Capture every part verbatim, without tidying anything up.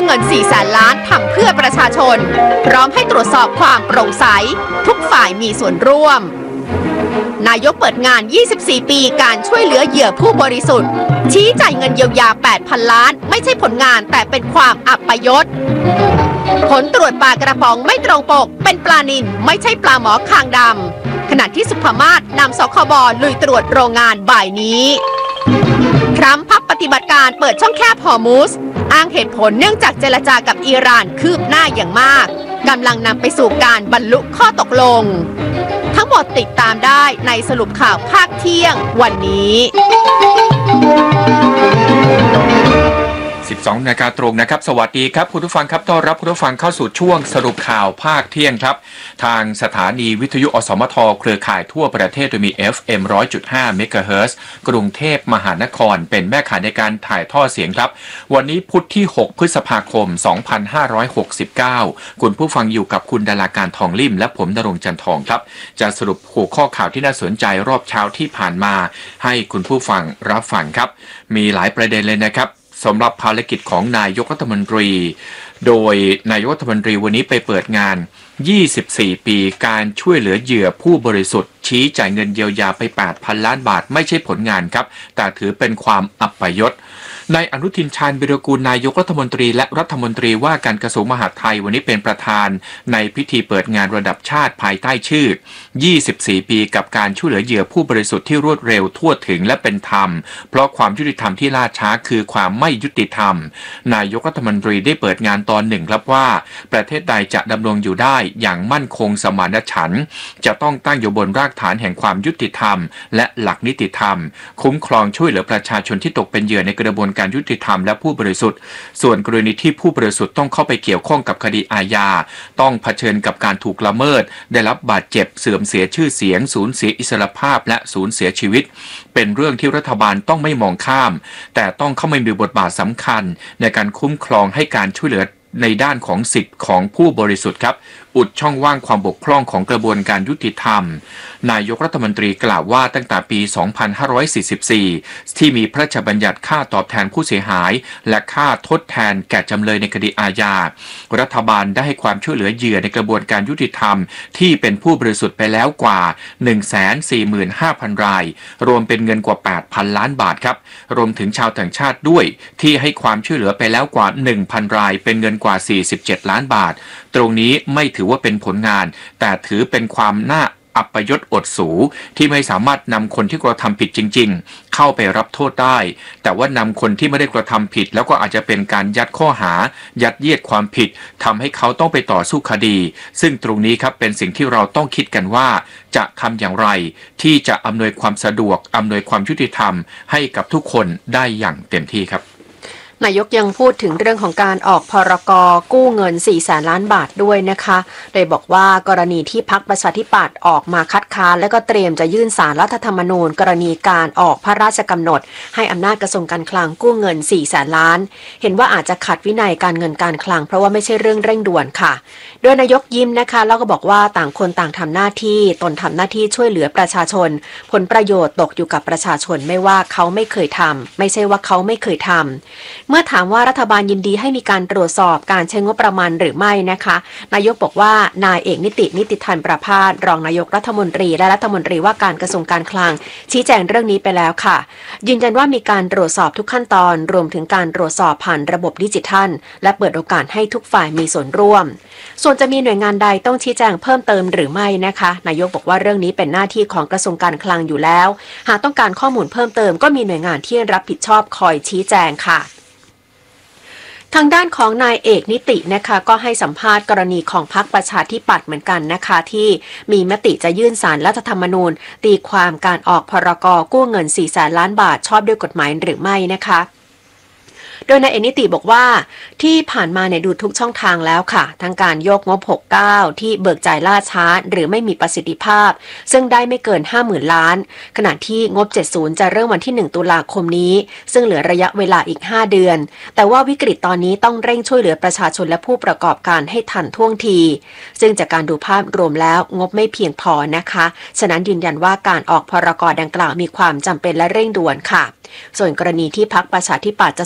เงินสี่แสนล้านทำเพื่อประชาชนพร้อมให้ตรวจสอบความโปร่งใสทุกฝ่ายมีส่วนร่วมนายกเปิดงาน ยี่สิบสี่ ปีการช่วยเหลือเหยื่อผู้บริสุทธิ์ชี้จ่ายเงินเยียวยา แปดพัน ล้านไม่ใช่ผลงานแต่เป็นความอัปยศผลตรวจปลากระป๋องไม่ตรงปกเป็นปลานิลไม่ใช่ปลาหมอคางดำขณะที่สุภมาศนำสคบลุยตรวจโรงงานบ่ายนี้ทรัมป์พับปฏิบัติการเปิดช่องแคบฮอร์มุซอ้างเหตุผลเนื่องจากเจรจากับอิหร่านคืบหน้าอย่างมากกำลังนำไปสู่การบรรลุข้อตกลงทั้งหมดติดตามได้ในสรุปข่าวภาคเที่ยงวันนี้สิบสองนาฬิกาตรงนะครับสวัสดีครับคุณผู้ฟังครับต้อนรับคุณผู้ฟังเข้าสู่ช่วงสรุปข่าวภาคเที่ยงครับทางสถานีวิทยุอสมทเครือข่ายทั่วประเทศโดยมี เอฟ เอ็ม หนึ่งร้อยจุดห้า เมกะเฮิรตซ์กรุงเทพมหานครเป็นแม่ข่ายในการถ่ายทอดเสียงครับวันนี้พุธที่หกพฤษภาคมสองพันห้าร้อยหกสิบเก้าคุณผู้ฟังอยู่กับคุณดาราการทองลิ่มและผมณรงค์จันทองครับจะสรุปหัวข้อข่าวที่น่าสนใจรอบเช้าที่ผ่านมาให้คุณผู้ฟังรับฟังครับมีหลายประเด็นเลยนะครับสำหรับภารกิจของนายกรัฐมนตรีโดยนายกรัฐมนตรีวันนี้ไปเปิดงานยี่สิบสี่ปีการช่วยเหลือเหยื่อผู้บริสุทธิ์ชี้จ่ายเงินเยียวยาไป แปดพัน ล้านบาทไม่ใช่ผลงานครับแต่ถือเป็นความอัปยศนายอนุทินชาญวิรากูลนายกรัฐมนตรีและรัฐมนตรีว่าการกระทรวงมหาดไทยวันนี้เป็นประธานในพิธีเปิดงานระดับชาติภายใต้ชื่อยี่สิบสี่ปีกับการช่วยเหลือเหยื่อผู้บริสุทธิ์ที่รวดเร็วทั่วถึงและเป็นธรรมเพราะความยุติธรรมที่ล่าช้าคือความไม่ยุติธรรมนายกรัฐมนตรีได้เปิดงานตอนหนึ่งครับว่าประเทศใดจะดำรงอยู่ได้อย่างมั่นคงสมานฉันท์จะต้องตั้งอยู่บนรากฐานแห่งความยุติธรรมและหลักนิติธรรมคุ้มครองช่วยเหลือประชาชนที่ตกเป็นเหยื่อในกระบวนการยุติธรรมและผู้บริสุทธิ์ส่วนกรณีที่ผู้บริสุทธิ์ต้องเข้าไปเกี่ยวข้องกับคดีอาญาต้องเผชิญกับการถูกละเมิดได้รับบาดเจ็บเสื่อมเสียชื่อเสียงสูญเสียอิสรภาพและสูญเสียชีวิตเป็นเรื่องที่รัฐบาลต้องไม่มองข้ามแต่ต้องเข้ามามีบทบาทสำคัญในการคุ้มครองให้การช่วยเหลือในด้านของสิทธิ์ของผู้บริสุทธิ์ครับอุดช่องว่างความบกพร่องของกระบวนการยุติธรรมนายกรัฐมนตรีกล่าวว่าตั้งแต่ปี สองพันห้าร้อยสี่สิบสี่ ที่มีพระราชบัญญัติค่าตอบแทนผู้เสียหายและค่าทดแทนแก่จำเลยในคดีอาญารัฐบาลได้ให้ความช่วยเหลือเหยื่อในกระบวนการยุติธรรมที่เป็นผู้บริสุทธิ์ไปแล้วกว่า หนึ่งแสนสี่หมื่นห้าพัน รายรวมเป็นเงินกว่า แปดพัน ล้านบาทครับรวมถึงชาวต่างชาติด้วยที่ให้ความช่วยเหลือไปแล้วกว่า หนึ่งพัน รายเป็นเงินกว่าสี่สิบเจ็ดล้านบาทตรงนี้ไม่ถือว่าเป็นผลงานแต่ถือเป็นความน่าอัปยศอดสูที่ไม่สามารถนำคนที่กระทำผิดจริงๆเข้าไปรับโทษได้แต่ว่านำคนที่ไม่ได้กระทำผิดแล้วก็อาจจะเป็นการยัดข้อหายัดเยียดความผิดทำให้เขาต้องไปต่อสู้คดีซึ่งตรงนี้ครับเป็นสิ่งที่เราต้องคิดกันว่าจะทำอย่างไรที่จะอำนวยความสะดวกอำนวยความยุติธรรมให้กับทุกคนได้อย่างเต็มที่ครับนายกยังพูดถึงเรื่องของการออกพรก.กู้เงินสี่แสนล้านบาทด้วยนะคะโดยบอกว่ากรณีที่พรรคประชาธิปัตย์ออกมาคัดค้านและก็เตรียมจะยื่นศาลรัฐธรรมนูญกรณีการออกพระราชกำหนดให้อำนาจกระทรวงการคลังกู้เงินสี่แสนล้านเห็นว่าอาจจะขัดวินัยการเงินการคลังเพราะว่าไม่ใช่เรื่องเร่งด่วนค่ะโดยนายกยิ้มนะคะแล้วก็บอกว่าต่างคนต่างทำหน้าที่ตนทำหน้าที่ช่วยเหลือประชาชนผลประโยชน์ตกอยู่กับประชาชนไม่ว่าเขาไม่เคยทำไม่ใช่ว่าเขาไม่เคยทำเมื่อถามว่ารัฐบาลยินดีให้มีการตรวจสอบการใช้งบประมาณหรือไม่นะคะนายกบอกว่านายเอกนิตินิติธันประภาสรองนายกรัฐมนตรีและรัฐมนตรีว่าการกระทรวงการคลังชี้แจงเรื่องนี้ไปแล้วค่ะยืนยันว่ามีการตรวจสอบทุกขั้นตอนรวมถึงการตรวจสอบผ่านระบบดิจิทัลและเปิดโอกาสให้ทุกฝ่ายมีส่วนร่วมส่วนจะมีหน่วยงานใดต้องชี้แจงเพิ่มเติมหรือไม่นะคะนายกบอกว่าเรื่องนี้เป็นหน้าที่ของกระทรวงการคลังอยู่แล้วหากต้องการข้อมูลเพิ่มเติมก็มีหน่วยงานที่รับผิดชอบคอยชี้แจงค่ะทางด้านของนายเอกนิตินะคะก็ให้สัมภาษณ์กรณีของพรรคประชาธิปัตย์เหมือนกันนะคะที่มีมติจะยื่นศาลรัฐธรรมนูญตีความการออกพรก.กู้เงินสี่แสนล้านบาทชอบด้วยกฎหมายหรือไม่นะคะโดยนายเอกนิติบอกว่าที่ผ่านมาเนี่ยดูทุกช่องทางแล้วค่ะทั้งการโยกงบหกสิบเก้าที่เบิกจ่ายล่าช้าหรือไม่มีประสิทธิภาพซึ่งได้ไม่เกิน ห้าหมื่น ล้านขณะที่งบเจ็ดสิบจะเริ่มวันที่หนึ่งตุลาคมนี้ซึ่งเหลือระยะเวลาอีกห้าเดือนแต่ว่าวิกฤตตอนนี้ต้องเร่งช่วยเหลือประชาชนและผู้ประกอบการให้ทันท่วงทีซึ่งจากการดูภาพรวมแล้วงบไม่เพียงพอนะคะฉะนั้นยืนยันว่าการออกพรก.ดังกล่าวมีความจำเป็นและเร่งด่วนค่ะส่วนกรณีที่พรรคประชาธิปัตย์จะส่งเรื่อง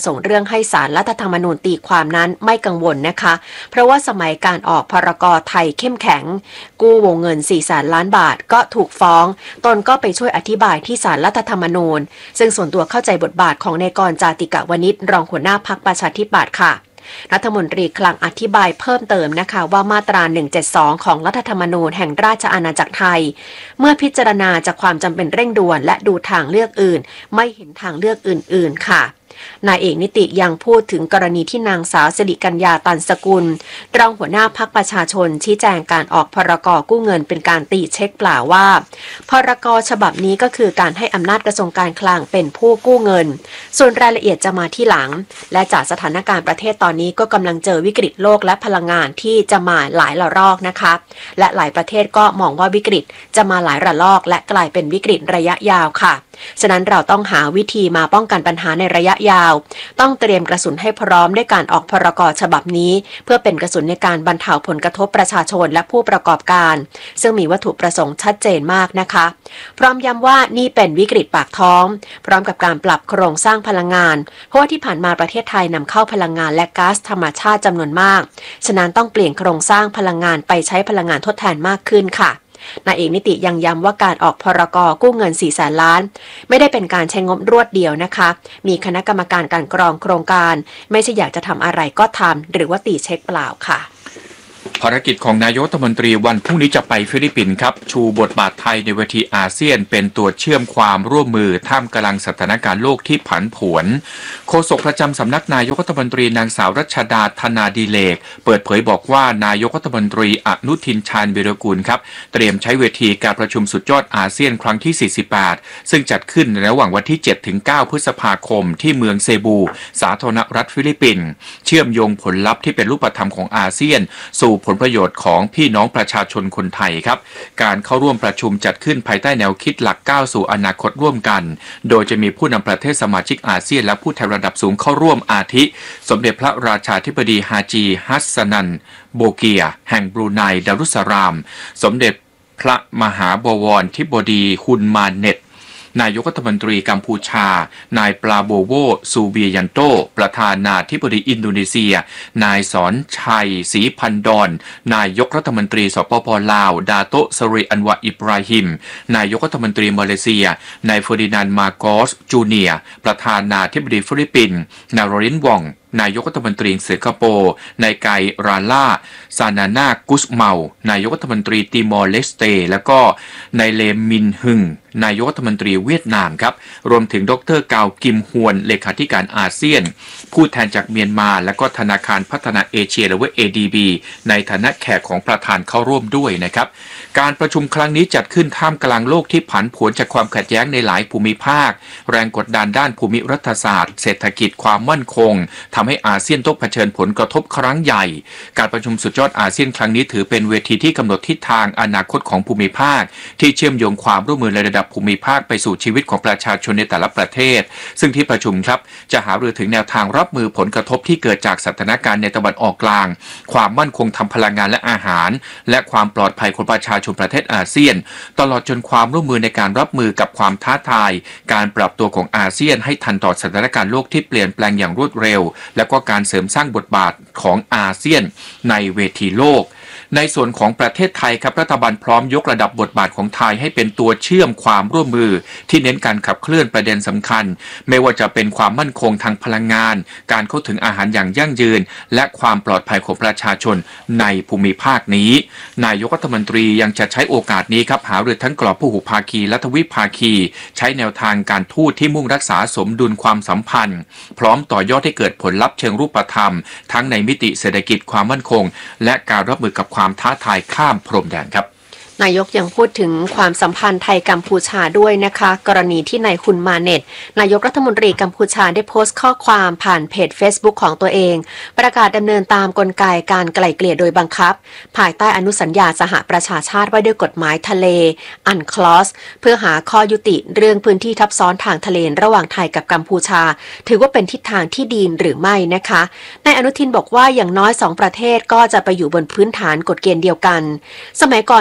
ให้ศาลรัฐธรรมนูญตีความนั้นไม่กังวลนะคะเพราะว่าสมัยการออกพรก.ไทยเข้มแข็งกู้วงเงินสี่แสนล้านบาทก็ถูกฟ้องตนก็ไปช่วยอธิบายที่ศาลรัฐธรรมนูญซึ่งส่วนตัวเข้าใจบทบาทของนายกรณ์ จาติกวณิชรองหัวหน้าพรรคประชาธิปัตย์ค่ะรัฐมนตรีคลังอธิบายเพิ่มเติมนะคะว่ามาตราหนึ่งเจ็ดสองของรัฐธรรมนูญแห่งราชอาณาจักรไทยเมื่อพิจารณาจากความจำเป็นเร่งด่วนและดูทางเลือกอื่นไม่เห็นทางเลือกอื่นๆค่ะนายเอกนิติยังพูดถึงกรณีที่นางสาวสิริกัญญาตันสกุลรองหัวหน้าพรรคประชาชนชี้แจงการออกพรก.กู้เงินเป็นการตีเช็คเปล่าว่าพรก.ฉบับนี้ก็คือการให้อำนาจกระทรวงการคลังเป็นผู้กู้เงินส่วนรายละเอียดจะมาที่หลังและจากสถานการณ์ประเทศตอนนี้ก็กำลังเจอวิกฤตโลกและพลังงานที่จะมาหลายระลอกนะคะและหลายประเทศก็มองว่าวิกฤตจะมาหลายระลอกและกลายเป็นวิกฤตระยะยาวค่ะฉะนั้นเราต้องหาวิธีมาป้องกันปัญหาในระยะยาวต้องเตรียมกระสุนให้พร้อมด้วยการออกพรก.ฉบับนี้เพื่อเป็นกระสุนในการบรรเทาผลกระทบประชาชนและผู้ประกอบการซึ่งมีวัตถุประสงค์ชัดเจนมากนะคะพร้อมย้ำว่านี่เป็นวิกฤตปากท้องพร้อมกับการปรับโครงสร้างพลังงานเพราะว่าที่ผ่านมาประเทศไทยนำเข้าพลังงานและก๊าซธรรมชาติจำนวนมากฉะนั้นต้องเปลี่ยนโครงสร้างพลังงานไปใช้พลังงานทดแทนมากขึ้นค่ะนายเอกนิติยังย้ำว่าการออกพรก.กู้เงินสี่แสนล้านไม่ได้เป็นการใช้งบรวดเดียวนะคะมีคณะกรรมการการกรองโครงการไม่ใช่อยากจะทำอะไรก็ทำหรือว่าตีเช็คเปล่าค่ะภารกิจของนายกรัฐมนตรีวันพรุ่งนี้จะไปฟิลิปปินส์ครับชูบทบาทไทยในเวทีอาเซียนเป็นตัวเชื่อมความร่วมมือท่ามกลางสถานการณ์โลกที่ผันผวนโฆษกประจำสำนักนายกรัฐมนตรีนางสาวรัชดาธนาดิเลกเปิดเผยบอกว่านายกรัฐมนตรีอนุทินชาญวีรกูลครับเตรียมใช้เวทีการประชุมสุดยอดอาเซียนครั้งที่สี่สิบแปดซึ่งจัดขึ้นในระหว่างวันที่ เจ็ดถึงเก้า พฤษภาคมที่เมืองเซบูสาธารณรัฐฟิลิปปินส์เชื่อมโยงผลลัพธ์ที่เป็นรูปธรรมของอาเซียนสู่ผลประโยชน์ของพี่น้องประชาชนคนไทยครับการเข้าร่วมประชุมจัดขึ้นภายใต้แนวคิดหลักก้าวสู่อนาคตร่วมกันโดยจะมีผู้นำประเทศสมาชิกอาเซียนและผู้แทนระดับสูงเข้าร่วมอาทิสมเด็จพระราชาธิบดีฮาจีฮัสซันันโบเกียแห่งบรูไนดารุสสลามสมเด็จพระมหาบวรธิบดีฮุนมาเน็ตนายกรัฐมนตรีกัมพูชานายปลาโบโวซูเบียยันโตประธานาธิบดีอินโดนีเซียนายสอนชัยศรีพันดอนนายกรัฐมนตรีสปป.ลาวดาโตะ สริอันวะอิบราฮิมนายกรัฐมนตรีมาเลเซียนายเฟอร์ดินานด์ มาโกส จูเนียร์ประธานาธิบดีฟิลิปปินส์นายโรลินวองนายกรัฐมนตรีสิงคโปร์นายไกราล่าซานานากุสเมานายกรัฐมนตรีติมอร์เลสเตแล้วก็นายเลมินฮึงนายกรัฐมนตรีเวียดนามครับรวมถึงดรกาวกิมฮวนเลขาธิการอาเซียนผู้แทนจากเมียนมาและก็ธนาคารพัฒนาเอเชียหรือว่า เอ ดี บี ในฐานะแขกของประธานเข้าร่วมด้วยนะครับการประชุมครั้งนี้จัดขึ้นท่ามกลางโลกที่ผันผวนจากความขัดแย้งในหลายภูมิภาคแรงกดดันด้านภูมิรัฐศาสตร์เศรษฐกิจความมั่นคงทำให้อาเซียนต้องเผชิญผลกระทบครั้งใหญ่การประชุมสุดยอดอาเซียนครั้งนี้ถือเป็นเวทีที่กำหนดทิศทางอนาคตของภูมิภาคที่เชื่อมโยงความร่วมมือในระดับภูมิภาคไปสู่ชีวิตของประชาชนในแต่ละประเทศซึ่งที่ประชุมครับจะหารือถึงแนวทางรับมือผลกระทบที่เกิดจากสถานการณ์ในตะวันออกกลางความมั่นคงทางพลังงานและอาหารและความปลอดภัยของประชาชนประเทศอาเซียนตลอดจนความร่วมมือในการรับมือกับความท้าทายการปรับตัวของอาเซียนให้ทันต่อสถานการณ์โลกที่เปลี่ยนแปลงอย่างรวดเร็วและก็การเสริมสร้างบทบาทของอาเซียนในเวทีโลกในส่วนของประเทศไทยครับรัฐบาลพร้อมยกระดับบทบาทของไทยให้เป็นตัวเชื่อมความร่วมมือที่เน้นการขับเคลื่อนประเด็นสำคัญไม่ว่าจะเป็นความมั่นคงทางพลังงานการเข้าถึงอาหารอย่างยั่งยืนและความปลอดภัยของประชาชนในภูมิภาคนี้นายกรัฐมนตรียังจะใช้โอกาสนี้ครับหารือทั้งกรอบพหุภาคีและทวิภาคีใช้แนวทางการทูตที่มุ่งรักษาสมดุลความสัมพันธ์พร้อมต่อยอดให้เกิดผลลัพธ์เชิงรูปธรรมทั้งในมิติเศรษฐกิจความมั่นคงและการรับมือกับความท้าทายข้ามพรมแดนครับนายกยังพูดถึงความสัมพันธ์ไทยกัมพูชาด้วยนะคะกรณีที่นายฮุนมาเน็ตนายกรัฐมนตรีกัมพูชาได้โพสต์ข้อความผ่านเพจ Facebook ของตัวเองประกาศดำเนินตามกลไกการไกล่เกลี่ยโดยบังคับภายใต้อนุสัญญาสหประชาชาติว่าด้วยกฎหมายทะเลอันคลอสเพื่อหาข้อยุติเรื่องพื้นที่ทับซ้อนทางทะเลระหว่างไทยกับกัมพูชาถือว่าเป็นทิศทางที่ดีหรือไม่นะคะนายอนุทินบอกว่าอย่างน้อยสองประเทศก็จะไปอยู่บนพื้นฐานกฎเกณฑ์เดียวกันสมัยก่อนเหมือนใช้กัน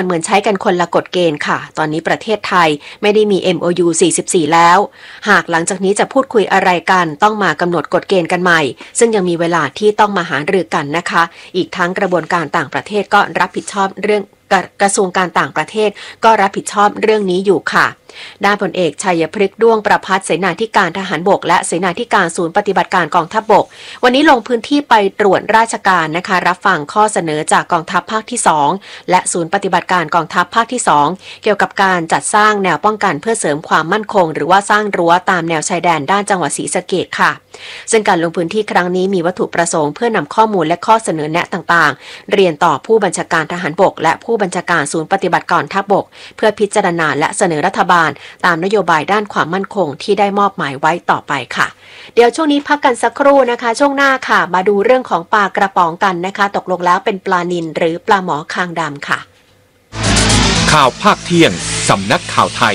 กันคนละกฎเกณฑ์ค่ะตอนนี้ประเทศไทยไม่ได้มี เอ็ม โอ ยู สี่สิบสี่ แล้วหากหลังจากนี้จะพูดคุยอะไรกันต้องมากำหนดกฎเกณฑ์กันใหม่ซึ่งยังมีเวลาที่ต้องมาหารือกันนะคะอีกทั้งกระบวนการต่างประเทศก็รับผิดชอบเรื่องกระทรวงการต่างประเทศก็รับผิดชอบเรื่องนี้อยู่ค่ะด้านพลเอกชัยพฤกษ์ด้วงประภัสเสนาธิการทหารบกและเสนาธิการศูนย์ปฏิบัติการกองทัพบกวันนี้ลงพื้นที่ไปตรวจราชการนะคะรับฟังข้อเสนอจากกองทัพภาคที่สองและศูนย์ปฏิบัติการกองทัพภาคที่สองเกี่ยวกับการจัดสร้างแนวป้องกันเพื่อเสริมความมั่นคงหรือว่าสร้างรั้วตามแนวชายแดนด้านจังหวัดศรีสะเกษค่ะซึ่งการลงพื้นที่ครั้งนี้มีวัตถุประสงค์เพื่อนำข้อมูลและข้อเสนอแนะต่างๆเรียนต่อผู้บัญชาการทหารบกและผู้บัญชาการศูนย์ปฏิบัติการทัพบกเพื่อพิจารณาและเสนอรัฐบาลตามนโยบายด้านความมั่นคงที่ได้มอบหมายไว้ต่อไปค่ะเดี๋ยวช่วงนี้พักกันสักครู่นะคะช่วงหน้าค่ะมาดูเรื่องของปลากระป๋องกันนะคะตกลงแล้วเป็นปลานิลหรือปลาหมอคางดำค่ะข่าวภาคเที่ยงสำนักข่าวไทย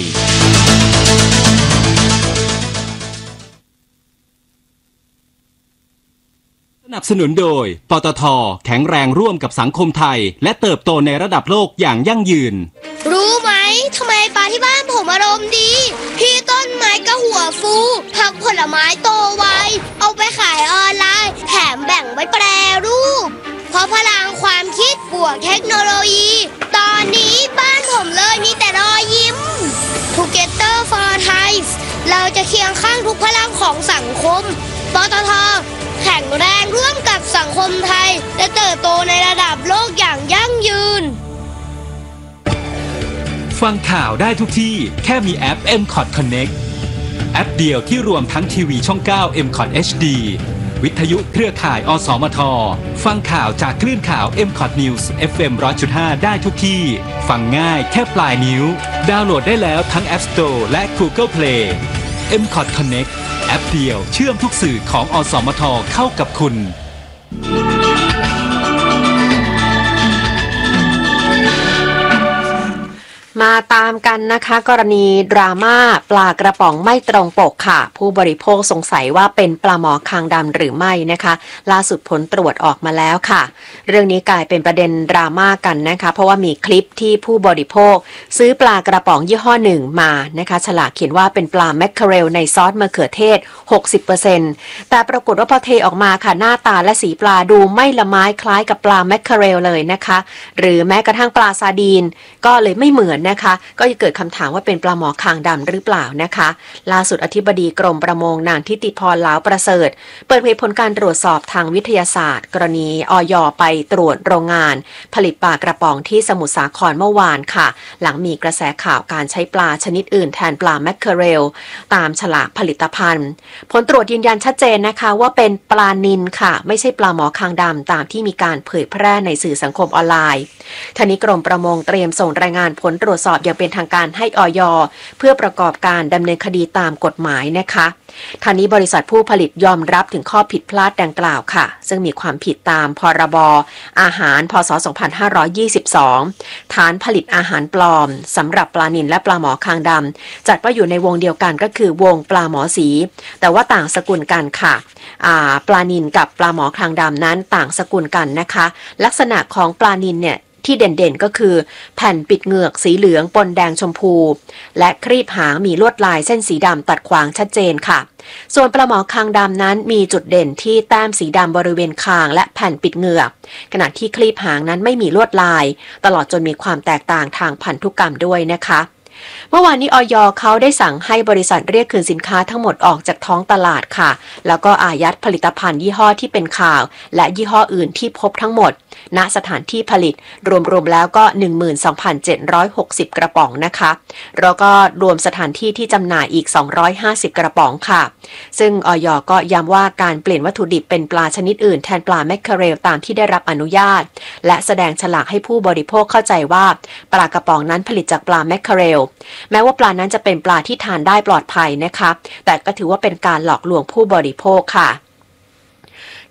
สนับสนุนโดยปตท.แข็งแรงร่วมกับสังคมไทยและเติบโตในระดับโลกอย่างยั่งยืนรู้ไหมทำไมปลาที่บ้านผมอารมณ์ดีพี่ต้นไม้ก็หัวฟูผักผลไม้โตไวเอาไปขายออนไลน์แถมแบ่งไว้แปรรูปเพราะพลังความคิดบวกเทคโนโลยีตอนนี้บ้านผมเลยมีแต่รอยยิ้ม Together for Thai เราจะเคียงข้างทุกพลังของสังคมปตท.แข็งแรงร่วมกับสังคมไทยและเติบโตในระดับโลกอย่างยั่งยืนฟังข่าวได้ทุกที่แค่มีแอป เอ็ม คอท Connect แอปเดียวที่รวมทั้งทีวีช่อง เก้า เอ็ม คอท เอช ดี วิทยุเครือข่ายอสมทฟังข่าวจากคลื่นข่าว เอ็ม คอท News เอฟ เอ็ม หนึ่งร้อยจุดห้า ได้ทุกที่ฟังง่ายแค่ปลายนิ้วดาวน์โหลดได้แล้วทั้ง App Store และ Google Play เอ็ม คอท Connect แอปเดียวเชื่อมทุกสื่อของอสมทเข้ากับคุณมาตามกันนะคะกรณีดราม่าปลากระป๋องไม่ตรงปกค่ะผู้บริโภคสงสัยว่าเป็นปลาหมอคางดำหรือไม่นะคะล่าสุดผลตรวจออกมาแล้วค่ะเรื่องนี้กลายเป็นประเด็นดราม่ากันนะคะเพราะว่ามีคลิปที่ผู้บริโภคซื้อปลากระป๋องยี่ห้อหนึ่งมานะคะฉลากเขียนว่าเป็นปลาแมคเคอเรลในซอสมะเขือเทศ หกสิบเปอร์เซ็นต์ แต่ปรากฏว่าพอเทออกมาค่ะหน้าตาและสีปลาดูไม่ละไม้คล้ายกับปลาแมคเคอเรลเลยนะคะหรือแม้กระทั่งปลาซาดีนก็เลยไม่เหมือนนะคะก็จะเกิดคำถามว่าเป็นปลาหมอคางดำหรือเปล่านะคะล่าสุดอธิบดีกรมประมงนางทิติพรลาวประเสริฐเปิดเผยผลการตรวจสอบทางวิทยาศาสตร์กรณีอย.ไปตรวจโรงงานผลิตปลากระป๋องที่สมุทรสาครเมื่อวานค่ะหลังมีกระแสข่าวการใช้ปลาชนิดอื่นแทนปลาแมคเคอเรลตามฉลากผลิตภัณฑ์ผลตรวจยืนยันชัดเจนนะคะว่าเป็นปลานิลค่ะไม่ใช่ปลาหมอคางดำตามที่มีการเผยแพร่ในสื่อสังคมออนไลน์ทางนี้กรมประมงเตรียมส่งรายงานผลตรวจสอบอย่างเป็นทางการให้อย.เพื่อประกอบการดำเนินคดีตามกฎหมายนะคะทางนี้บริษัทผู้ผลิตยอมรับถึงข้อผิดพลาดดังกล่าวค่ะซึ่งมีความผิดตามพรบอาหารพศสองพันห้าร้อยยี่สิบสองฐานผลิตอาหารปลอมสำหรับปลานิลและปลาหมอคางดำจัดว่าอยู่ในวงเดียวกันก็คือวงปลาหมอสีแต่ว่าต่างสกุลกันค่ะปลานิลกับปลาหมอคางดำนั้นต่างสกุลกันนะคะลักษณะของปลานิลเนี่ยที่เด่นๆก็คือแผ่นปิดเหงือกสีเหลืองปนแดงชมพูและครีบหางมีลวดลายเส้นสีดำตัดขวางชัดเจนค่ะส่วนปลาหมอคางดำนั้นมีจุดเด่นที่แต้มสีดำบริเวณคางและแผ่นปิดเหงือกขณะที่ครีบหางนั้นไม่มีลวดลายตลอดจนมีความแตกต่างทางพันธุกรรมด้วยนะคะเมื่อวานนี้อย.เขาได้สั่งให้บริษัทเรียกคืนสินค้าทั้งหมดออกจากท้องตลาดค่ะแล้วก็อายัดผลิตภัณฑ์ยี่ห้อที่เป็นข่าวและยี่ห้ออื่นที่พบทั้งหมดณสถานที่ผลิตรวมๆแล้วก็ หนึ่งหมื่นสองพันเจ็ดร้อยหกสิบ กระป๋องนะคะแล้วก็รวมสถานที่ที่จำหน่ายอีกสองร้อยห้าสิบกระป๋องค่ะซึ่งอย.ก็ย้ำว่าการเปลี่ยนวัตถุดิบเป็นปลาชนิดอื่นแทนปลาแมคเคอเรลตามที่ได้รับอนุญาตและแสดงฉลากให้ผู้บริโภคเข้าใจว่าปลากระป๋องนั้นผลิตจากปลาแมคเคอเรลแม้ว่าปลานั้นจะเป็นปลาที่ทานได้ปลอดภัยนะคะแต่ก็ถือว่าเป็นการหลอกลวงผู้บริโภคค่ะ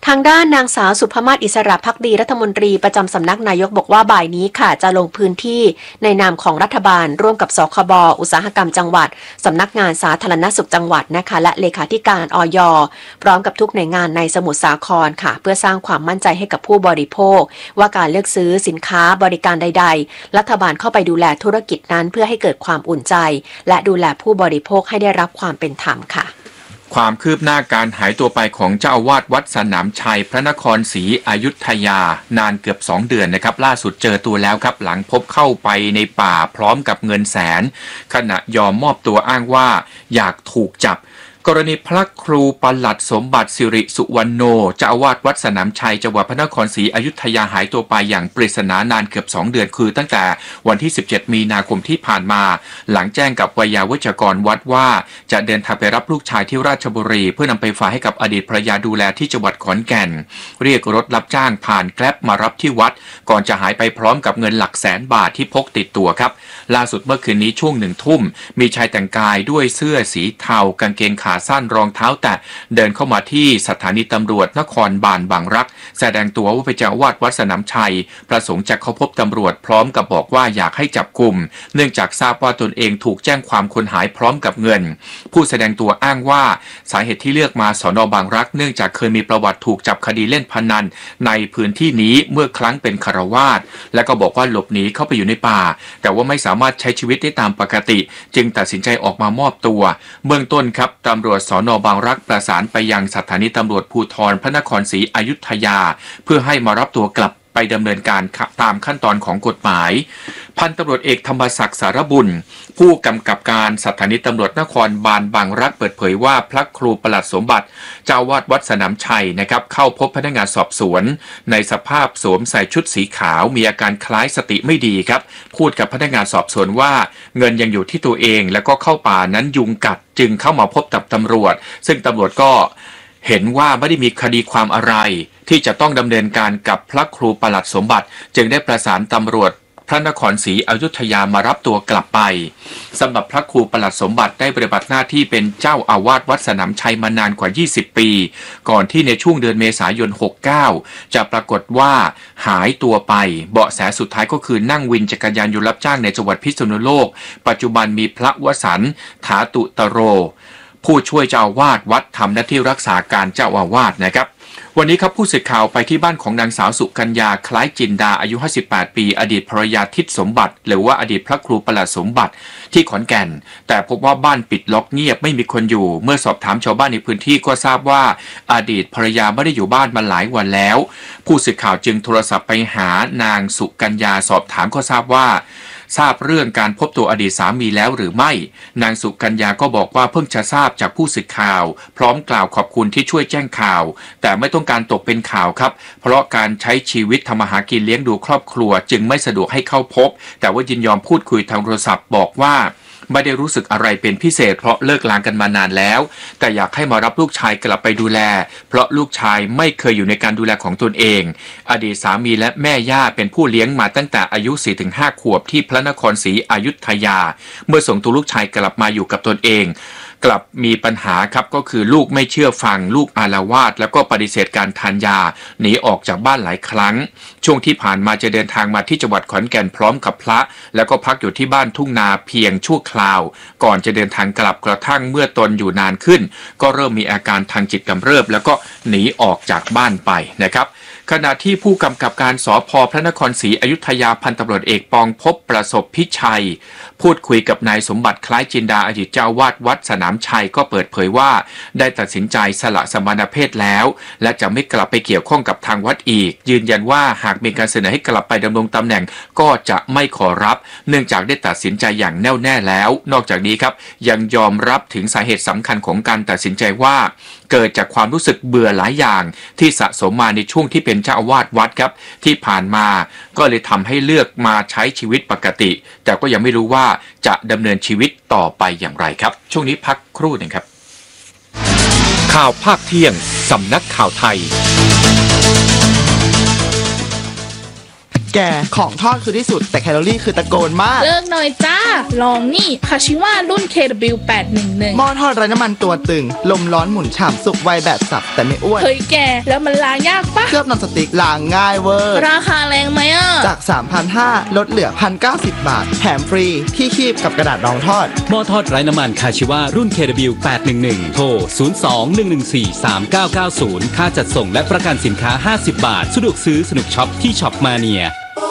ทางด้านนางสาวสุภมาศอิสระภักดีรัฐมนตรีประจำสำนักนายกบอกว่าบ่ายนี้ค่ะจะลงพื้นที่ในนามของรัฐบาลร่วมกับสคบอุตสาหกรรมจังหวัดสำนักงานสาธารณสุขจังหวัดนะคะและเลขาธิการอย.พร้อมกับทุกหน่วยงานในสมุทรสาครค่ะเพื่อสร้างความมั่นใจให้กับผู้บริโภคว่าการเลือกซื้อสินค้าบริการใดๆรัฐบาลเข้าไปดูแลธุรกิจนั้นเพื่อให้เกิดความอุ่นใจและดูแลผู้บริโภคให้ได้รับความเป็นธรรมค่ะความคืบหน้าการหายตัวไปของเจ้าอาวาสวัดสนามชัยพระนครศรีอยุธยานานเกือบสองเดือนนะครับล่าสุดเจอตัวแล้วครับหลังพบเข้าไปในป่าพร้อมกับเงินแสนขณะยอมมอบตัวอ้างว่าอยากถูกจับกรณีพระครูปลัดสมบัติสิริสุวรรณโนเจ้าอาวาสวัดสนามชัยจังหวัดพระนครศรีอยุธยาหายตัวไปอย่างปริศนานานเกือบสองเดือนคือตั้งแต่วันที่สิบเจ็ดมีนาคมที่ผ่านมาหลังแจ้งกับวัยวัจกรวัดว่าจะเดินทางไปรับลูกชายที่ราชบุรีเพื่อนำไปฝากให้กับอดีตภรรยาดูแลที่จังหวัดขอนแก่นเรียกรถรับจ้างผ่านแกร็บมารับที่วัดก่อนจะหายไปพร้อมกับเงินหลักแสนบาทที่พกติดตัวครับล่าสุดเมื่อคืนนี้ช่วงหนึ่งทุ่มมีชายแต่งกายด้วยเสื้อสีเทากางเกงขาสั้นรองเท้าแต่เดินเข้ามาที่สถานีตำรวจนครบาลบางรักแสดงตัวว่าเป็นเจ้าอาวาสวัดสนามชัยประสงค์จะเข้าพบตำรวจพร้อมกับบอกว่าอยากให้จับกุมเนื่องจากทราบว่าตนเองถูกแจ้งความคนหายพร้อมกับเงินผู้แสดงตัวอ้างว่าสาเหตุที่เลือกมาสน.บางรักเนื่องจากเคยมีประวัติถูกจับคดีเล่นพนันในพื้นที่นี้เมื่อครั้งเป็นฆราวาสและก็บอกว่าหลบหนีเข้าไปอยู่ในป่าแต่ว่าไม่สามารถใช้ชีวิตได้ตามปกติจึงตัดสินใจออกมามอบตัวเบื้องต้นครับตำรวจสน.บางรักประสานไปยังสถานีตำรวจภูธรพระนครศรีอยุธยาเพื่อให้มารับตัวกลับไปดำเนินการตามขั้นตอนของกฎหมายพันตำรวจเอกธรรมศักดิ์สารบุญผู้กำกับการสถานีตำรวจนครบาลบางรักเปิดเผยว่าพระครูปลัดสมบัติเจ้าอาวาสวัดสนามชัยนะครับเข้าพบพนักงานสอบสวนในสภาพสวมใส่ชุดสีขาวมีอาการคล้ายสติไม่ดีครับพูดกับพนักงานสอบสวนว่าเงินยังอยู่ที่ตัวเองแล้วก็เข้าป่านั้นยุงกัดจึงเข้ามาพบกับตำรวจซึ่งตำรวจก็เห็นว่าไม่ได้มีคดีความอะไรที่จะต้องดำเนินการกับพระครูปลัดสมบัติจึงได้ประสานตำรวจพระนครศรีอยุธยามารับตัวกลับไปสำหรับพระครูปลัดสมบัติได้ปฏิบัติหน้าที่เป็นเจ้าอาวาสวัดสนามชัยมานานกว่ายี่สิบปีก่อนที่ในช่วงเดือนเมษายนหกสิบเก้าจะปรากฏว่าหายตัวไปเบาะแสสุดท้ายก็คือนั่งวินจักรยานยนต์รับจ้างในจังหวัดพิษณุโลกปัจจุบันมีพระวสันต์ถาตุตโรผู้ช่วยเจ้าอาวาสวัดทำหน้าที่รักษาการเจ้าอาวาสนะครับวันนี้ครับผู้สื่อข่าวไปที่บ้านของนางสาวสุกัญญาคล้ายจินดาอายุห้าสิบแปดปีอดีตภรรยาทิศสมบัติหรือว่าอดีตพระครูปลัดสมบัติที่ขอนแก่นแต่พบว่าบ้านปิดล็อกเงียบไม่มีคนอยู่เมื่อสอบถามชาวบ้านในพื้นที่ก็ทราบว่าอดีตภรรยาไม่ได้อยู่บ้านมาหลายวันแล้วผู้สื่อข่าวจึงโทรศัพท์ไปหานางสุกัญญาสอบถามก็ทราบว่าทราบเรื่องการพบตัวอดีตสามีแล้วหรือไม่นางสุกัญญาก็บอกว่าเพิ่งจะทราบจากผู้สื่อข่าวพร้อมกล่าวขอบคุณที่ช่วยแจ้งข่าวแต่ไม่ต้องการตกเป็นข่าวครับเพราะการใช้ชีวิตทำมาหากินเลี้ยงดูครอบครัวจึงไม่สะดวกให้เข้าพบแต่ว่ายินยอมพูดคุยทางโทรศัพท์บอกว่าไม่ได้รู้สึกอะไรเป็นพิเศษเพราะเลิกลากันมานานแล้วแต่อยากให้มารับลูกชายกลับไปดูแลเพราะลูกชายไม่เคยอยู่ในการดูแลของตนเองอดีตสามีและแม่ย่าเป็นผู้เลี้ยงมาตั้งแต่อายุ สี่ถึงห้า ขวบที่พระนครศรีอยุธยาเมื่อส่งตัวลูกชายกลับมาอยู่กับตนเองกลับมีปัญหาครับก็คือลูกไม่เชื่อฟังลูกอาละวาดแล้วก็ปฏิเสธการทานยาหนีออกจากบ้านหลายครั้งช่วงที่ผ่านมาจะเดินทางมาที่จังหวัดขอนแก่นพร้อมกับพระแล้วก็พักอยู่ที่บ้านทุ่งนาเพียงชั่วคราวก่อนจะเดินทางกลับกระทั่งเมื่อตนอยู่นานขึ้นก็เริ่มมีอาการทางจิตกำเริบแล้วก็หนีออกจากบ้านไปนะครับขณะที่ผู้กำกับการสภ.พระนครศรีอยุธยาพันตำรวจเอกปองภพประสบพิชัยพูดคุยกับนายสมบัติคล้ายจินดาอดีตเจ้าวาดวัดสนามชัยก็เปิดเผยว่าได้ตัดสินใจสละสมณเพศแล้วและจะไม่กลับไปเกี่ยวข้องกับทางวัดอีกยืนยันว่าหากมีการเสนอให้กลับไปดำรงตำแหน่งก็จะไม่ขอรับเนื่องจากได้ตัดสินใจอย่างแน่วแน่แล้วนอกจากนี้ครับยังยอมรับถึงสาเหตุสำคัญของการตัดสินใจว่าเกิดจากความรู้สึกเบื่อหลายอย่างที่สะสมมาในช่วงที่เป็นเจ้าอาวาสวัดครับที่ผ่านมาก็เลยทำให้เลือกมาใช้ชีวิตปกติแต่ก็ยังไม่รู้ว่าจะดำเนินชีวิตต่อไปอย่างไรครับช่วงนี้พักครู่หนึ่งครับข่าวภาคเที่ยงสำนักข่าวไทยแกของทอดคือที่สุดแต่แคลอรี่คือตะโกนมากเลิกหน่อยจ้าลองนี่คาชิวะรุ่น เค ดับเบิลยู แปดหนึ่งหนึ่งหม้อทอดไร้น้ำมันตัวตึงลมร้อนหมุนฉ่ำสุกไวแบบสับแต่ไม่อ้วนเฮ้ยแกแล้วมันล้างยากปะเคลือบนอนสติ๊กล้างง่ายเวอร์ราคาแรงไหมอ่ะจาก สามพันห้าร้อย ลดเหลือ หนึ่งพันเก้าสิบ บาทแถมฟรีที่คีบกับกระดาษรองทอดหม้อทอดไร้น้ำมันคาชิวะรุ่น เค ดับเบิลยู แปดหนึ่งหนึ่ง โทร ศูนย์ สอง หนึ่ง หนึ่ง สี่ สาม เก้า เก้า ศูนย์ ค่าจัดส่งและประกันสินค้าห้าสิบบาทสะดวกซื้อสนุกช็อปที่ช็อปมาเนีย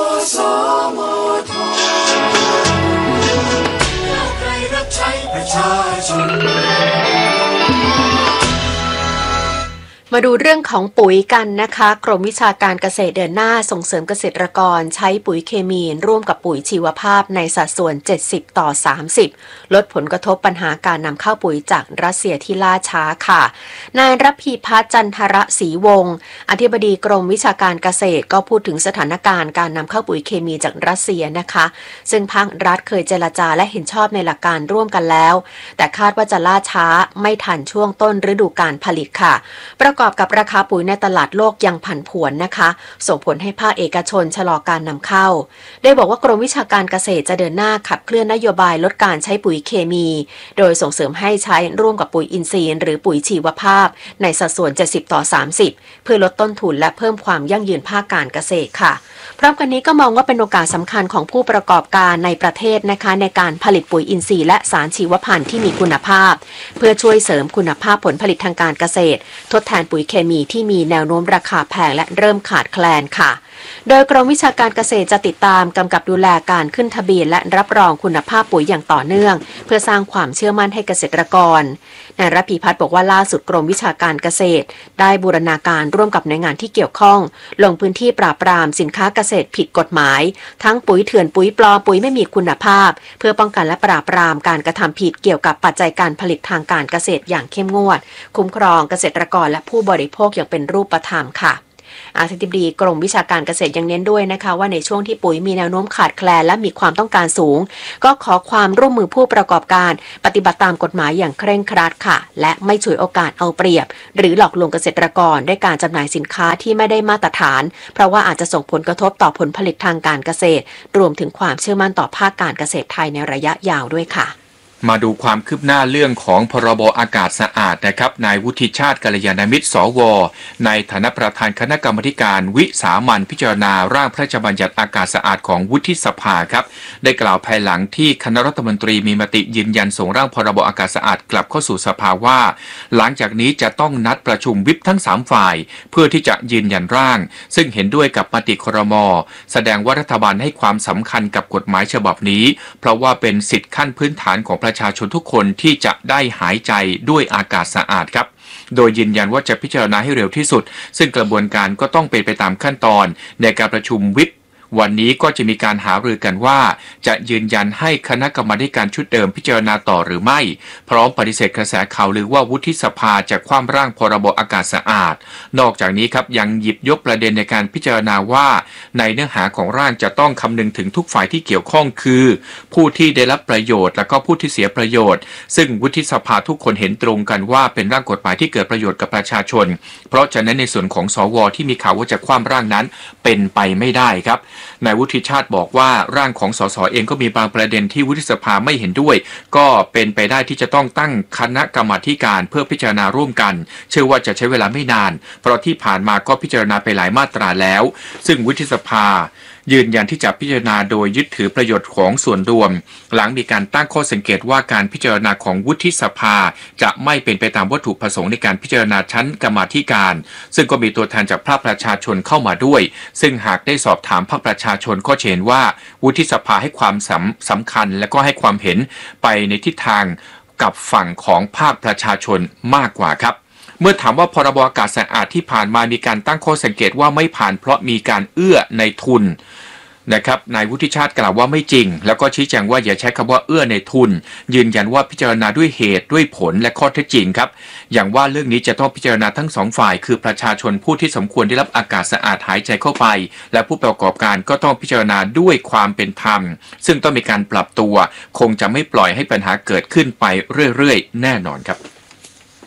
มาดูเรื่องของปุ๋ยกันนะคะกรมวิชาการเกษตรเดินหน้าส่งเสริมเกษตรกรใช้ปุ๋ยเคมีร่วมกับปุ๋ยชีวภาพในสัดส่วนเจ็ดสิบต่อสามสิบลดผลกระทบปัญหาการนำเข้าปุ๋ยจากรัสเซียที่ล่าช้าค่ะนายรพีพัฒน์จันทรศรีวงศ์อธิบดีกรมวิชาการเกษตรก็พูดถึงสถานการณ์การนำเข้าปุ๋ยเคมีจากรัสเซียนะคะซึ่งภาครัฐเคยเจรจาและเห็นชอบในหลักการร่วมกันแล้วแต่คาดว่าจะล่าช้าไม่ทันช่วงต้นฤดูกาลผลิตค่ะประกอบกับราคาปุ๋ยในตลาดโลกยังผันผวนนะคะส่งผลให้ภาคเอกชนชะลอการนำเข้าได้บอกว่ากรมวิชาการเกษตรจะเดินหน้าขับเคลื่อนนโยบายลดการใช้ปุ๋ยเคมีโดยส่งเสริมให้ใช้ร่วมกับปุ๋ยอินทรีย์หรือปุ๋ยชีวภาพในสัดส่วนเจ็ดสิบต่อสามสิบเพื่อลดต้นทุนและเพิ่มความยั่งยืนภาคการเกษตรค่ะพร้อมกันนี้ก็มองว่าเป็นโอกาสสำคัญของผู้ประกอบการในประเทศนะคะในการผลิตปุ๋ยอินทรีย์และสารชีวพันธุ์ที่มีคุณภาพเพื่อช่วยเสริมคุณภาพผลผลิตทางการเกษตรทดแทนปุ๋ยเคมีที่มีแนวโน้มราคาแพงและเริ่มขาดแคลนค่ะโดยกรมวิชาการเกษตรจะติดตามกำกับดูแลการขึ้นทะเบียนและรับรองคุณภาพปุ๋ยอย่างต่อเนื่องเพื่อสร้างความเชื่อมั่นให้เกษตรกรนายรพีพัฒน์บอกว่าล่าสุดกรมวิชาการเกษตรได้บูรณาการร่วมกับหน่วยงานที่เกี่ยวข้องลงพื้นที่ปราบปรามสินค้าเกษตรผิดกฎหมายทั้งปุ๋ยเถื่อนปุ๋ยปลอมปุ๋ยไม่มีคุณภาพเพื่อป้องกันและปราบปรามการกระทำผิดเกี่ยวกับปัจจัยการผลิตทางการเกษตรอย่างเข้มงวดคุ้มครองเกษตรกรและผู้บริโภคอย่างเป็นรูปธรรมค่ะอธิบดีกรมวิชาการเกษตรยังเน้นด้วยนะคะว่าในช่วงที่ปุ๋ยมีแนวโน้มขาดแคลนและมีความต้องการสูงก็ขอความร่วมมือผู้ประกอบการปฏิบัติตามกฎหมายอย่างเคร่งครัดค่ะและไม่ฉวยโอกาสเอาเปรียบหรือหลอกลวงเกษตรกรด้วยการจำหน่ายสินค้าที่ไม่ได้มาตรฐานเพราะว่าอาจจะส่งผลกระทบต่อผลผลิตทางการเกษตรรวมถึงความเชื่อมั่นต่อภาคการเกษตรไทยในระยะยาวด้วยค่ะมาดูความคืบหน้าเรื่องของพรบอากาศสะอาดนะครับนายวุฒิชาติกัลยาณมิตรสวในฐานะประธานคณะกรรมการวิสามัญพิจารณาร่างพระราชบัญญัติอากาศสะอาดของวุฒิสภาครับได้กล่าวภายหลังที่คณะรัฐมนตรีมีมติยืนยันส่งร่างพรบอากาศสะอาดกลับเข้าสู่สภาว่าหลังจากนี้จะต้องนัดประชุมวิปทั้งสามฝ่ายเพื่อที่จะยืนยันร่างซึ่งเห็นด้วยกับมติครม.แสดงว่ารัฐบาลให้ความสำคัญกับกฎหมายฉบับนี้เพราะว่าเป็นสิทธิขั้นพื้นฐานของประชาชนทุกคนที่จะได้หายใจด้วยอากาศสะอาดครับโดยยืนยันว่าจะพิจารณาให้เร็วที่สุดซึ่งกระบวนการก็ต้องเป็นไปตามขั้นตอนในการประชุมวิปวันนี้ก็จะมีการหารือกันว่าจะยืนยันให้คณะกรรมาการชุดเดิมพิจารณาต่อหรือไม่พร้อมปฏิเสธกระแสข่าวลือว่าวุฒิสภาจะคว่ำร่างพรบอากาศสะอาดนอกจากนี้ครับยังหยิบยกประเด็นในการพิจารณาว่าในเนื้อหาของร่างจะต้องคำนึงถึงทุกฝ่ายที่เกี่ยวข้องคือผู้ที่ได้รับประโยชน์และก็ผู้ที่เสียประโยชน์ซึ่งวุฒิสภาทุกคนเห็นตรงกันว่าเป็นร่างกฎหมายที่เกิดประโยชน์กับประชาชนเพราะฉะนั้นในส่วนของสวที่มีข่าวว่าจะคว่ำร่างนั้นเป็นไปไม่ได้ครับนายวุฒิชาติบอกว่าร่างของสสเองก็มีบางประเด็นที่วุฒิสภาไม่เห็นด้วยก็เป็นไปได้ที่จะต้องตั้งคณะกรรมาธิการเพื่อพิจารณาร่วมกันเชื่อว่าจะใช้เวลาไม่นานเพราะที่ผ่านมาก็พิจารณาไปหลายมาตราแล้วซึ่งวุฒิสภายืนยันที่จะพิจารณาโดยยึดถือประโยชน์ของส่วนรวมหลังมีการตั้งข้อสังเกตว่าการพิจารณาของวุฒิสภาจะไม่เป็นไปตามวัตถุประสงค์ในการพิจารณาชั้นกรรมาธิการซึ่งก็มีตัวแทนจากภาคประชาชนเข้ามาด้วยซึ่งหากได้สอบถามภาคประชาชนก็เห็นว่าวุฒิสภาให้ความสำสำคัญและก็ให้ความเห็นไปในทิศทางกับฝั่งของภาคประชาชนมากกว่าครับเมื่อถามว่าพรบอากาศสะอาดที่ผ่านมามีการตั้งข้อสังเกตว่าไม่ผ่านเพราะมีการเอื้อในทุนนะครับนายวุฒิชาติกล่าวว่าไม่จริงแล้วก็ชี้แจงว่าอย่าใช้คำว่าเอื้อในทุนยืนยันว่าพิจารณาด้วยเหตุด้วยผลและข้อเท็จจริงครับอย่างว่าเรื่องนี้จะต้องพิจารณาทั้งสองฝ่ายคือประชาชนผู้ที่สมควรได้รับอากาศสะอาดหายใจเข้าไปและผู้ประกอบการก็ต้องพิจารณาด้วยความเป็นธรรมซึ่งต้องมีการปรับตัวคงจะไม่ปล่อยให้ปัญหาเกิดขึ้นไปเรื่อยๆแน่นอนครับ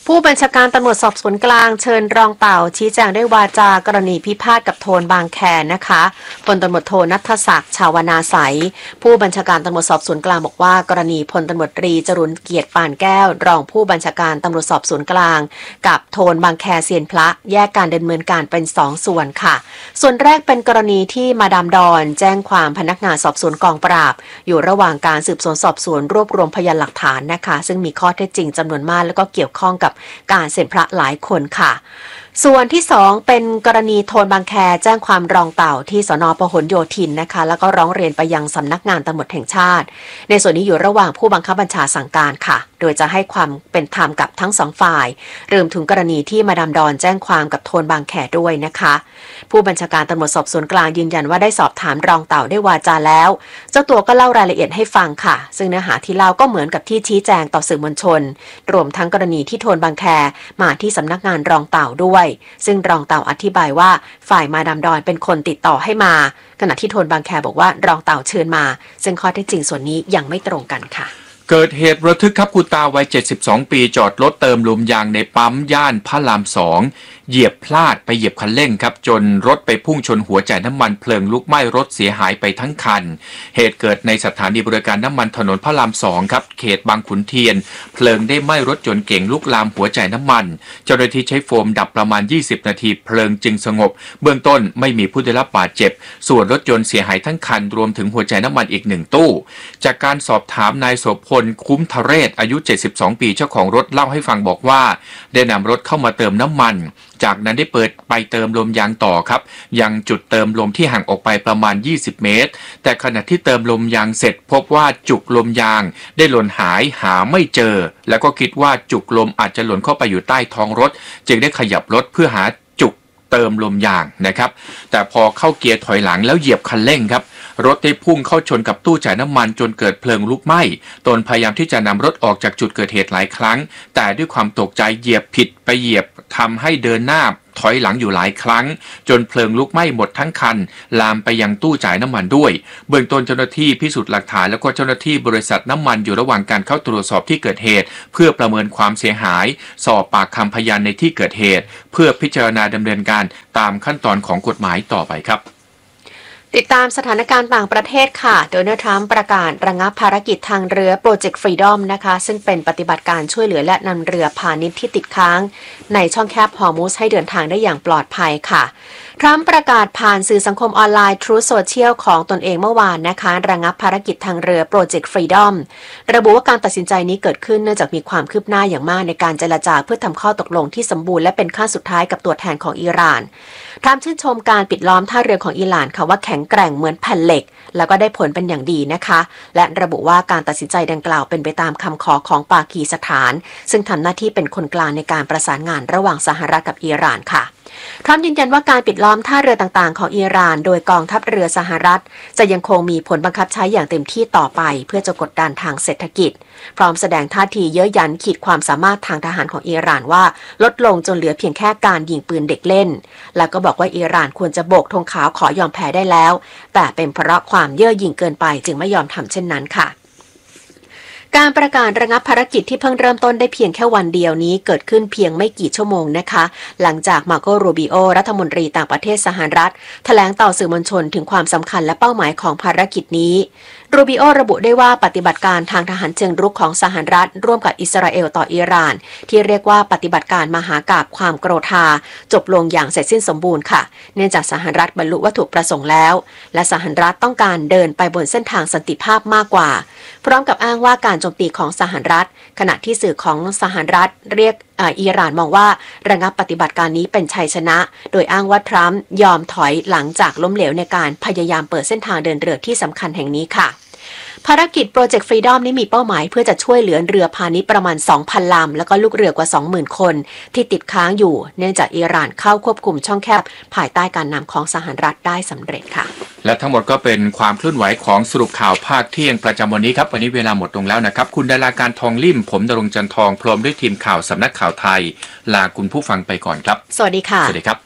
ผู้บัญชาการตำรวจสอบสวนกลางเชิญรองเต่าชี้แจงด้วยวาจากรณีพิพาทกับโทนบางแคนะคะพลตำรวจโทณัฐศักดิ์ชาวนาใสผู้บัญชาการตำรวจสอบสวนกลางบอกว่ากรณีพลตำรวจตรีจรุนเกียรติปานแก้วรองผู้บัญชาการตำรวจสอบสวนกลางกับโทนบางแคเซียนพระแยกการดำเนินการเป็นสองส่วนค่ะส่วนแรกเป็นกรณีที่มาดามดอนแจ้งความพนักงานสอบสวนกองปราบอยู่ระหว่างการสืบสวนสอบสวนรวบรวมพยานหลักฐานนะคะซึ่งมีข้อเท็จจริงจำนวนมากแล้วก็เกี่ยวข้องกับการเซ็นพระหลายคนค่ะส่วนที่สองเป็นกรณีโทนบางแคแจ้งความรองเต่าที่สนพหลโยธินนะคะแล้วก็ร้องเรียนไปยังสำนักงานตำรวจแห่งชาติในส่วนนี้อยู่ระหว่างผู้บังคับบัญชาสั่งการค่ะโดยจะให้ความเป็นธรรมกับทั้งสองฝ่ายรวมถึงกรณีที่มาดามดอนแจ้งความกับโทนบางแคด้วยนะคะผู้บัญชาการตำรวจสอบสวนกลางยืนยันว่าได้สอบถามรองเต่าได้วาจาแล้วเจ้าตัวก็เล่ารายละเอียดให้ฟังค่ะซึ่งเนื้อหาที่เล่าก็เหมือนกับที่ชี้แจงต่อสื่อมวลชนรวมทั้งกรณีที่โทนบางแคมาที่สำนักงานรองเต่าด้วยซึ่งรองเต่าอธิบายว่าฝ่ายมาดามดอนเป็นคนติดต่อให้มาขณะที่โทนบางแคบอกว่ารองเต่าเชิญมาซึ่งข้อเท็จจริงส่วนนี้ยังไม่ตรงกันค่ะเกิดเหตุระทึกครับคุณตาวัยเจ็ดสิบสองปีจอดรถเติมลมยางในปั๊มย่านพระรามสองเหยียบพลาดไปเหยียบคันเร่งครับจนรถไปพุ่งชนหัวจ่ายน้ำมันเพลิงลุกไหม้รถเสียหายไปทั้งคันเหตุเกิดในสถานีบริการน้ำมันถนนพระรามสองครับเขตบางขุนเทียนเพลิงได้ไหม้รถยนต์เก๋งลุกลามหัวจ่ายน้ำมันเจ้าหน้าที่ใช้โฟมดับประมาณยี่สิบนาทีเพลิงจึงสงบเบื้องต้นไม่มีผู้ได้รับบาดเจ็บส่วนรถยนต์เสียหายทั้งคันรวมถึงหัวจ่ายน้ำมันอีกหนึ่งตู้จากการสอบถามนายโสพลคุ้มทะเรศอายุเจ็ดสิบสองปีเจ้าของรถเล่าให้ฟังบอกว่าได้นำรถเข้ามาเติมน้ำมันจากนั้นได้เปิดไปเติมลมยางต่อครับยังจุดเติมลมที่ห่างออกไปประมาณยี่สิบเมตรแต่ขณะที่เติมลมยางเสร็จพบว่าจุกลมยางได้หล่นหายหาไม่เจอแล้วก็คิดว่าจุกลมอาจจะหล่นเข้าไปอยู่ใต้ท้องรถจึงได้ขยับรถเพื่อหาจุกเติมลมยางนะครับแต่พอเข้าเกียร์ถอยหลังแล้วเหยียบคันเร่งครับรถได้พุ่งเข้าชนกับตู้จ่ายน้ำมันจนเกิดเพลิงลุกไหม้ตนพยายามที่จะนำรถออกจากจุดเกิดเหตุหลายครั้งแต่ด้วยความตกใจเหยียบผิดไปเหยียบทำให้เดินหน้าถอยหลังอยู่หลายครั้งจนเพลิงลุกไหม้หมดทั้งคันลามไปยังตู้จ่ายน้ำมันด้วยเบื้องต้นเจ้าหน้าที่พิสูจน์หลักฐานแล้วก็เจ้าหน้าที่บริษัทน้ำมันอยู่ระหว่างการเข้าตรวจสอบที่เกิดเหตุเพื่อประเมินความเสียหายสอบปากคำพยานในที่เกิดเหตุเพื่อพิจารณาดำเนินการตามขั้นตอนของกฎหมายต่อไปครับติดตามสถานการณ์ต่างประเทศค่ะโดนัลด์ทรัมป์ประกาศระงับภารกิจทางเรือโปรเจกต์ฟรีดอมนะคะซึ่งเป็นปฏิบัติการช่วยเหลือและนำเรือพาณิชย์ที่ติดค้างในช่องแคบฮอร์มุซให้เดินทางได้อย่างปลอดภัยค่ะทรัมป์ประกาศผ่านสื่อสังคมออนไลน์ Truth Social ของตนเองเมื่อวานนะคะระงับภารกิจทางเรือโปรเจกต์ฟรีดอมระบุว่าการตัดสินใจนี้เกิดขึ้นเนื่องจากมีความคืบหน้าอย่างมากในการเจรจาเพื่อทำข้อตกลงที่สมบูรณ์และเป็นขั้นสุดท้ายกับตัวแทนของอิหร่านทรัมป์ชื่นชมการปิดล้อมท่าเรือของอิหร่านค่ะว่าแข็งแกร่งเหมือนแผ่นเหล็กแล้วก็ได้ผลเป็นอย่างดีนะคะและระบุว่าการตัดสินใจดังกล่าวเป็นไปตามคำขอของปากีสถานซึ่งทำหน้าที่เป็นคนกลางในการประสานงานระหว่างสหรัฐกับอิหร่านค่ะทรัมป์ยืนยันว่าการปิดล้อมท่าเรือต่างๆของอิหร่านโดยกองทัพเรือสหรัฐจะยังคงมีผลบังคับใช้อย่างเต็มที่ต่อไปเพื่อจะกดดันทางเศรษฐกิจพร้อมแสดงท่าทีเย้ยหยันขีดความสามารถทางทหารของอิหร่านว่าลดลงจนเหลือเพียงแค่การยิงปืนเด็กเล่นแล้วก็บอกว่าอิหร่านควรจะโบกธงขาวขอยอมแพ้ได้แล้วแต่เป็นเพราะความเย่อหยิ่งเกินไปจึงไม่ยอมทำเช่นนั้นค่ะการประกาศระงับภารกิจที่เพิ่งเริ่มต้นได้เพียงแค่วันเดียวนี้เกิดขึ้นเพียงไม่กี่ชั่วโมงนะคะหลังจากมาโกโรบิโอรัฐมนตรีต่างประเทศสหรัฐแถลงต่อสื่อมวลชนถึงความสำคัญและเป้าหมายของภารกิจนี้โรบิโอระบุได้ว่าปฏิบัติการทางทหารเชิงรุกของสหรัฐร่วมกับอิสราเอลต่ออิหร่านที่เรียกว่าปฏิบัติการมหากาพย์ความโกรธาจบลงอย่างเสร็จสิ้นสมบูรณ์ค่ะเนื่องจากสหรัฐบรรลุวัตถุประสงค์แล้วและสหรัฐต้องการเดินไปบนเส้นทางสันติภาพมากกว่าพร้อมกับอ้างว่าการโจมตีของสหรัฐขณะที่สื่อของสหรัฐเรียกอิหร่านมองว่าระงับปฏิบัติการนี้เป็นชัยชนะโดยอ้างว่าทรัมป์ยอมถอยหลังจากล้มเหลวในการพยายามเปิดเส้นทางเดินเรือที่สำคัญแห่งนี้ค่ะภารกิจโปรเจกต์ฟรีดอมนี้มีเป้าหมายเพื่อจะช่วยเหลือเรือพาณิชย์ประมาณ สองพัน ลำแล้วก็ลูกเรือกว่า สองหมื่น คนที่ติดค้างอยู่เนื่องจากอิหร่านเข้าควบคุมช่องแคบภายใต้การนำของสหรัฐได้สำเร็จค่ะและทั้งหมดก็เป็นความเคลื่อนไหวของสรุปข่าวภาคเที่ยงประจำวันนี้ครับวันนี้เวลาหมดลงแล้วนะครับคุณดาราการทองลิ่มผมณรงค์จันทองพร้อมด้วยทีมข่าวสำนักข่าวไทยลาคุณผู้ฟังไปก่อนครับสวัสดีค่ะสวัสดีครับ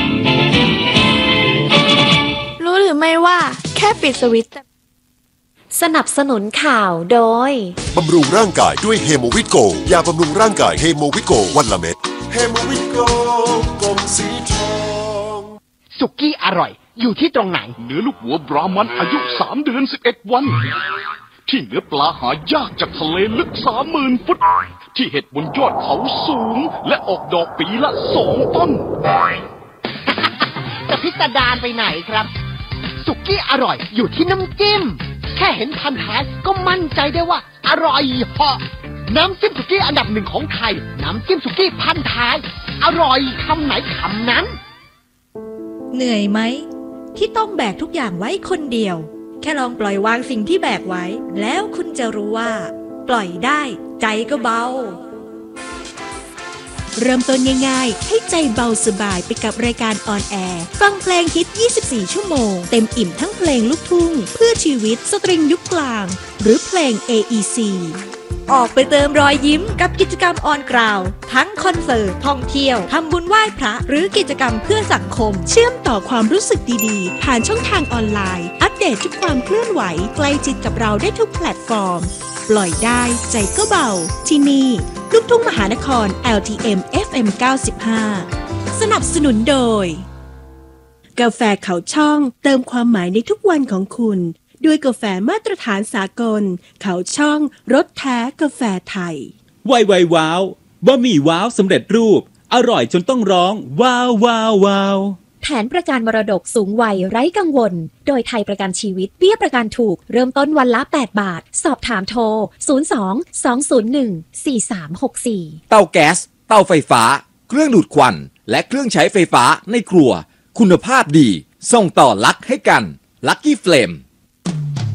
รู้หรือไม่ว่าแค่ปิดสวิตช์สนับสนุนข่าวโดยบำรุงร่างกายด้วยเฮโมวิโกยาบำรุงร่างกายเฮโมวิโกวันละเม็ดเฮโมวิโกกลมสีทองสุกี้อร่อยอยู่ที่ตรงไหนเนื้อลูกหัวบรามันอายุสามเดือนสิบเอ็ดวันที่เนื้อปลาหายากจากทะเลลึกสามหมื่นฟุตที่เห็ดบนยอดเขาสูงและออกดอกปีละสองต้นจะพิสดารไปไหนครับสุกี้อร่อยอยู่ที่น้ำจิ้มแค่เห็นพันท้ายก็มั่นใจได้ว่าอร่อยเหาะน้ำจิ้มสุกี้อันดับหนึ่งของไทยน้ำจิ้มสุกี้พันท้ายอร่อยคำไหนคำนั้นเหนื่อยไหมที่ต้องแบกทุกอย่างไว้คนเดียวแค่ลองปล่อยวางสิ่งที่แบกไว้แล้วคุณจะรู้ว่าปล่อยได้ใจก็เบาเริ่มต้นง่ายๆให้ใจเบาสบายไปกับรายการออนแอร์ฟังเพลงฮิตยี่สิบสี่ชั่วโมงเต็มอิ่มทั้งเพลงลูกทุ่งเพื่อชีวิตสตริงยุคกลางหรือเพลง เอ อี ซี ออกไปเติมรอยยิ้มกับกิจกรรมออนกราวทั้งคอนเสิร์ตท่องเที่ยวทำบุญไหว้พระหรือกิจกรรมเพื่อสังคมเชื่อมต่อความรู้สึกดีๆผ่านช่องทางออนไลน์อัปเดตทุกความเคลื่อนไหวใกล้ชิดกับเราได้ทุกแพลตฟอร์มปล่อยได้ใจก็เบาที่นี่ลูกทุ่งมหานคร แอล ที เอ็ม เอฟ เอ็ม เก้าสิบห้า สนับสนุนโดยกาแฟเขาช่องเติมความหมายในทุกวันของคุณด้วยกาแฟมาตรฐานสากลเขาช่องรสแท้กาแฟไทยไวไวว้าวบะหมี่ว้าวสำเร็จรูปอร่อยจนต้องร้องว้าวว้าวว้าวแผนประกันมรดกสูงวัยไร้กังวลโดยไทยประกันชีวิตเบี้ยประกันถูกเริ่มต้นวันละแปดบาทสอบถามโทรศูนย์ สอง สอง ศูนย์ หนึ่ง สี่ สาม หก สี่เตาแก๊สเตาไฟฟ้าเครื่องดูดควันและเครื่องใช้ไฟฟ้าในครัวคุณภาพดีส่งต่อลักให้กันลัคกี้เฟลม